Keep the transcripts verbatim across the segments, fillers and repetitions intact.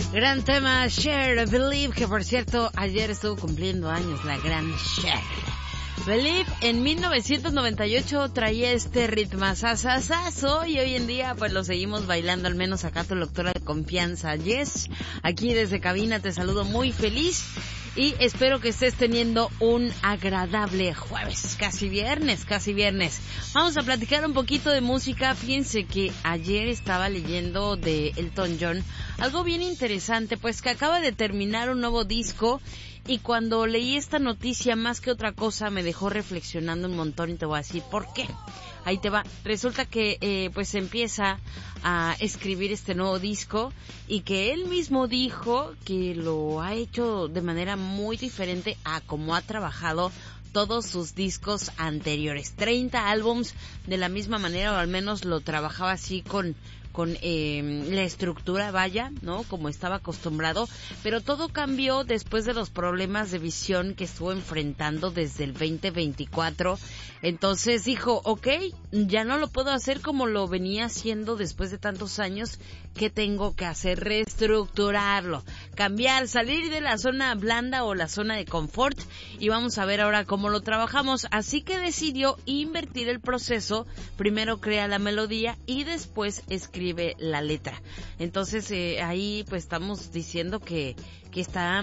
Gran tema, Cher, Believe, que por cierto, ayer estuvo cumpliendo años la gran Cher. Believe en mil novecientos noventa y ocho traía este ritmazazazazo y hoy en día pues lo seguimos bailando, al menos acá tu doctora de confianza, Yes. Aquí desde cabina te saludo muy feliz y espero que estés teniendo un agradable jueves, casi viernes, casi viernes. Vamos a platicar un poquito de música. Fíjense que ayer estaba leyendo de Elton John algo bien interesante, pues que acaba de terminar un nuevo disco. Y cuando leí esta noticia, más que otra cosa, me dejó reflexionando un montón y te voy a decir por qué. Ahí te va. Resulta que eh, pues empieza a escribir este nuevo disco y que él mismo dijo que lo ha hecho de manera muy diferente a como ha trabajado todos sus discos anteriores. treinta álbums de la misma manera, o al menos lo trabajaba así con... con eh, la estructura, vaya, ¿no? Como estaba acostumbrado, pero todo cambió después de los problemas de visión que estuvo enfrentando desde el veinte veinticuatro. Entonces dijo, ok, ya no lo puedo hacer como lo venía haciendo después de tantos años. ¿Qué tengo que hacer? Reestructurarlo, cambiar, salir de la zona blanda o la zona de confort, y vamos a ver ahora cómo lo trabajamos. Así que decidió invertir el proceso. Primero crea la melodía y después escribe la letra. Entonces eh, ahí pues estamos diciendo que, que está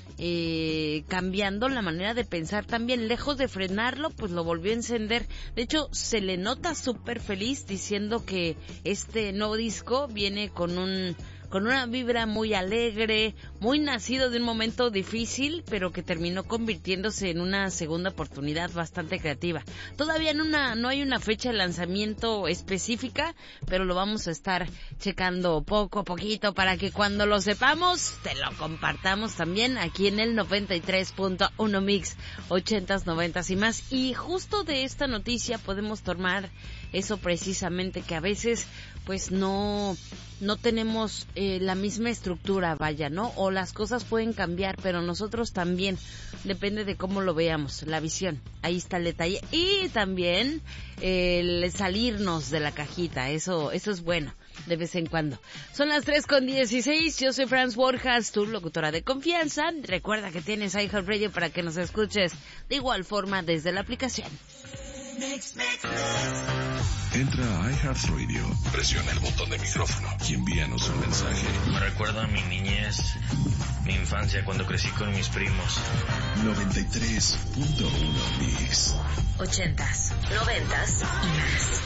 eh, cambiando la manera de pensar también. Lejos de frenarlo, pues lo volvió a encender. De hecho, se le nota súper feliz diciendo que este nuevo disco viene con un... con una vibra muy alegre, muy nacido de un momento difícil, pero que terminó convirtiéndose en una segunda oportunidad bastante creativa. Todavía no, una, no hay una fecha de lanzamiento específica, pero lo vamos a estar checando poco a poquito para que cuando lo sepamos, te lo compartamos también aquí en el noventa y tres punto uno Mix, ochentas, noventas y más. Y justo de esta noticia podemos tomar eso precisamente, que a veces pues no... no tenemos eh, la misma estructura, vaya, ¿no? O las cosas pueden cambiar, pero nosotros también, depende de cómo lo veamos, la visión, ahí está el detalle. Y también eh, el salirnos de la cajita, eso eso es bueno, de vez en cuando. Son las tres con dieciséis, yo soy Franz Borjas, tu locutora de confianza. Recuerda que tienes iHeartRadio para que nos escuches de igual forma desde la aplicación. Mix, mix, mix. Entra a iHeartRadio, presiona el botón de micrófono y envíanos un mensaje. Me recuerda a mi niñez, mi infancia, cuando crecí con mis primos. noventa y tres punto uno Mix. Ochentas, noventas y más.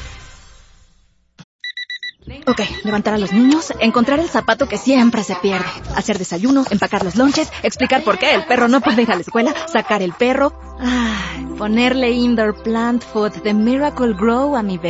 Ok, levantar a los niños, encontrar el zapato que siempre se pierde, hacer desayuno, empacar los lonches, explicar por qué el perro no puede ir a la escuela, sacar el perro, ay, ponerle indoor plant food de Miracle Grow a mi bebé.